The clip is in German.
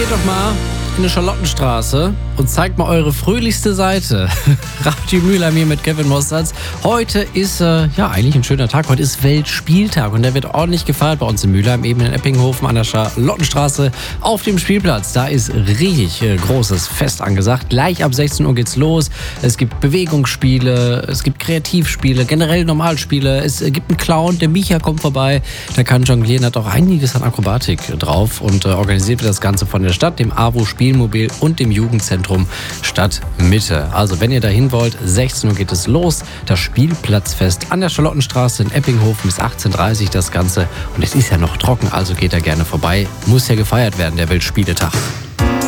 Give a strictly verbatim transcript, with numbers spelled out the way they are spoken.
Geht doch mal in die Charlottenstraße und zeigt mal eure fröhlichste Seite. Raffi Mühleim hier mit Kevin Mosterz. Heute ist, äh, ja, eigentlich ein schöner Tag. Heute ist Weltspieltag und der wird ordentlich gefeiert bei uns in Mühleim, eben in Eppinghofen an der Charlottenstraße auf dem Spielplatz. Da ist richtig äh, großes Fest angesagt. Gleich ab sechzehn Uhr geht's los. Es gibt Bewegungsspiele, es gibt Kreativspiele, generell Normalspiele. Es äh, gibt einen Clown, der Micha kommt vorbei. Der kann jonglieren, hat auch einiges an Akrobatik drauf und äh, organisiert wird das Ganze von der Stadt, dem A W O Spielmobil und dem Jugendzentrum Stadtmitte. Also wenn ihr dahin wollt, sechzehn Uhr geht es los. Das Spielplatzfest an der Charlottenstraße in Eppinghofen bis achtzehn Uhr dreißig das Ganze. Und es ist ja noch trocken, also geht da gerne vorbei. Muss ja gefeiert werden, der Weltspieletag.